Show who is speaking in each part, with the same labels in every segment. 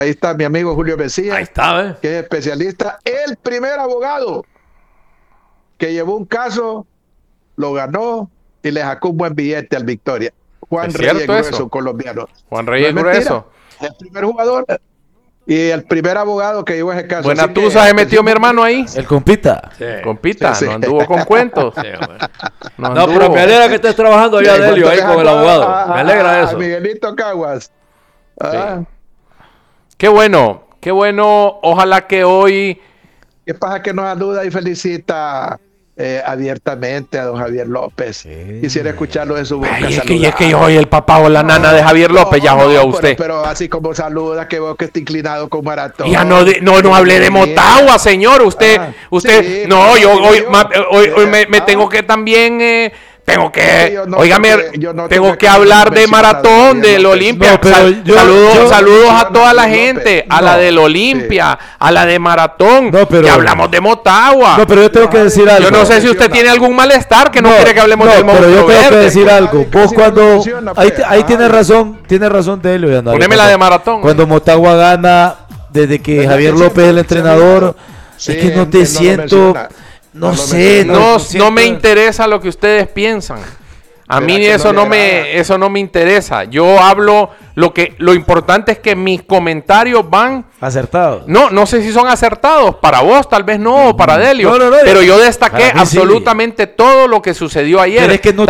Speaker 1: Ahí está mi amigo Julio Mesías.
Speaker 2: Ahí está,
Speaker 1: que es especialista. El primer abogado que llevó un caso, lo ganó y le sacó un buen billete al Victoria. Juan Reyes Grueso, colombiano.
Speaker 2: Juan Reyes Grueso.
Speaker 1: El primer jugador y el primer abogado que llevó ese caso.
Speaker 2: Buena tusa se metió mi hermano ahí.
Speaker 3: El compita.
Speaker 2: Sí. Compita, sí. No anduvo con cuentos. Sí,
Speaker 4: no, pero me alegra que estés trabajando allá, Delio, ahí con el abogado. Me alegra eso.
Speaker 1: Miguelito Caguas.
Speaker 2: Sí. Qué bueno, qué bueno. Ojalá que hoy...
Speaker 1: ¿Qué pasa que nos saluda y felicita abiertamente a don Javier López? Quisiera escucharlo de su boca.
Speaker 2: Es que yo soy el papá o la nana de Javier López, ya jodió a usted.
Speaker 1: Pero así como saluda, que veo que está inclinado con Maratón.
Speaker 2: Ya no hablé de Motagua, señor. Usted, sí, no, yo hoy me tengo que también... Tengo que hablar de Maratón, del Olimpia. Saludos a toda la gente, a la del Olimpia, a la de Maratón. Que hablamos de Motagua.
Speaker 3: No, pero yo tengo que decir algo.
Speaker 2: Yo no sé si usted tiene algún malestar que no quiere que hablemos del Monstruo
Speaker 3: Verde. Pero yo tengo que decir algo. Vos cuando ahí tiene razón Delio.
Speaker 2: Poneme la de Maratón.
Speaker 3: Cuando Motagua gana, desde que Javier López es el entrenador, es que no te siento. No
Speaker 2: me interesa lo que ustedes piensan. A mí eso no me interesa. Yo hablo lo importante es que mis comentarios van
Speaker 3: acertados.
Speaker 2: No sé si son acertados. Para vos tal vez no, o para Delio. Pero yo destaqué absolutamente todo lo que sucedió ayer.
Speaker 3: Pero es que no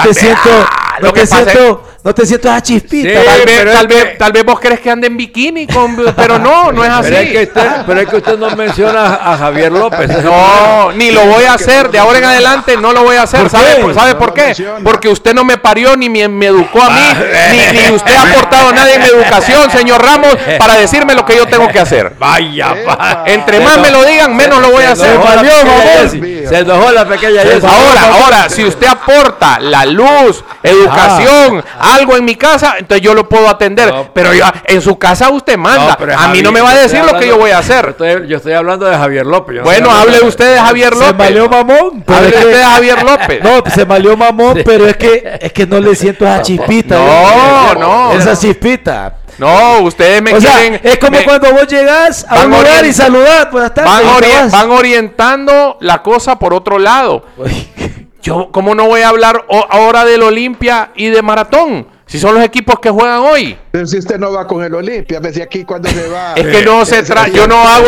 Speaker 3: te siento esa chispita.
Speaker 2: Sí, tal vez vos crees que ande en bikini, pero no es así.
Speaker 4: Pero es que usted no menciona a Javier López.
Speaker 2: No, ni lo voy a hacer. De ahora en adelante no lo voy a hacer. ¿Sabe por qué? Porque usted no me parió ni me educó a mí, ni usted ha aportado nada en mi educación, señor Ramos, para decirme lo que yo tengo que hacer.
Speaker 4: Vaya.
Speaker 2: Entre más me lo digan, menos lo voy a hacer.
Speaker 4: Se enojó la pequeña Jessy.
Speaker 2: Ahora, si usted aporta la luz, educación, algo en mi casa, entonces yo lo puedo atender. Pero en su casa usted manda. A mí no me va a decir lo que yo voy a hacer.
Speaker 4: Yo estoy hablando de Javier López.
Speaker 2: Bueno, hable usted de Javier López.
Speaker 3: Se malió mamón.
Speaker 2: Hable usted de Javier López.
Speaker 3: No, se malió mamón, pero es que no le siento esa chispita.
Speaker 2: No.
Speaker 3: Esa chispita.
Speaker 2: No, ustedes me quieren...
Speaker 3: es como cuando vos llegás a un lugar y saludás. Pues,
Speaker 2: van orientando la cosa por otro lado. Yo, ¿cómo no voy a hablar ahora del Olimpia y de Maratón? Si son los equipos que juegan hoy.
Speaker 1: Pero si usted no va con el Olimpia, me decía aquí cuando se va.
Speaker 2: Es que no se trata, yo no hago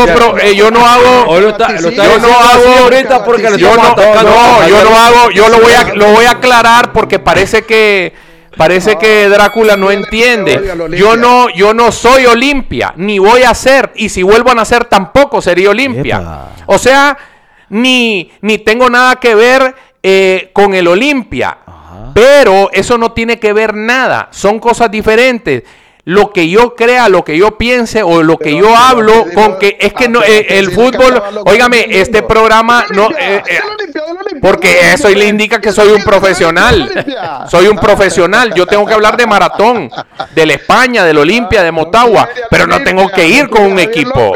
Speaker 2: lo voy a aclarar porque parece que Drácula no entiende. Yo no soy Olimpia, ni voy a ser, y si vuelvo a nacer tampoco sería Olimpia. O sea, ni tengo nada que ver con el Olimpia. Pero eso no tiene que ver nada, son cosas diferentes. Lo que yo crea, lo que yo piense o lo que yo hablo, con que es que no el fútbol, óigame, este programa no porque eso le indica que soy un profesional. Soy un profesional, yo tengo que hablar de Maratón, de la España, del Olimpia, de Motagua, pero no tengo que ir con un equipo.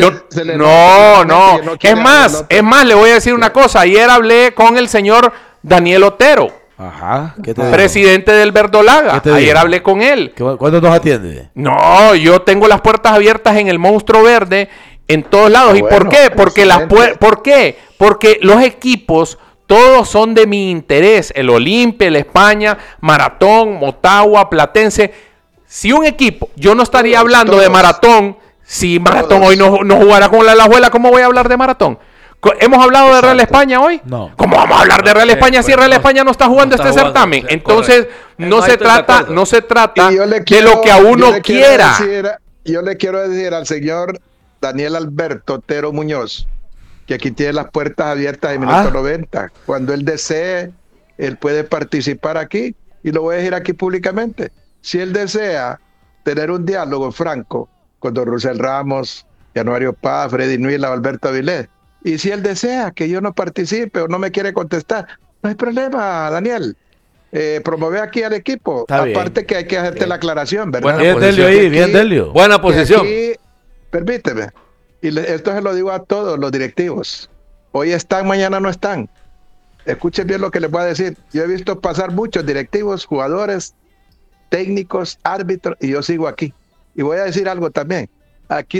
Speaker 2: No. Es más, le voy a decir una cosa, ayer hablé con el señor Daniel Otero.
Speaker 3: Ajá.
Speaker 2: Presidente del Verdolaga. Ayer hablé con él.
Speaker 3: ¿Cuándo nos atiende?
Speaker 2: No, yo tengo las puertas abiertas en el Monstruo Verde en todos lados. ¿Y por qué? Porque los equipos todos son de mi interés. El Olimpia, el España, Maratón, Motagua, Platense. Si un equipo, yo no estaría hablando de Maratón. Si Maratón hoy no jugara con la Alajuela, ¿cómo voy a hablar de Maratón? ¿Hemos hablado de Real España hoy?
Speaker 3: No.
Speaker 2: ¿Cómo vamos a hablar de Real España si Real España no está jugando este certamen? Entonces, no se trata de lo que a uno quiera.
Speaker 1: Yo le quiero decir al señor Daniel Alberto Otero Muñoz que aquí tiene las puertas abiertas en minuto 90. Cuando él desee, él puede participar aquí y lo voy a decir aquí públicamente. Si él desea tener un diálogo franco con don Rusel Ramos, Januario Paz, Freddy Nuila o Alberto Avilés, y si él desea que yo no participe o no me quiere contestar, no hay problema, Daniel. Promueve aquí al equipo.
Speaker 3: Está
Speaker 1: aparte
Speaker 3: bien.
Speaker 1: que hay que hacerte la aclaración, ¿verdad?
Speaker 3: Bien, Delio ahí, bien, Delio.
Speaker 4: Buena posición.
Speaker 1: Aquí, permíteme, y esto se lo digo a todos los directivos. Hoy están, mañana no están. Escuchen bien lo que les voy a decir. Yo he visto pasar muchos directivos, jugadores, técnicos, árbitros, y yo sigo aquí. Y voy a decir algo también. Aquí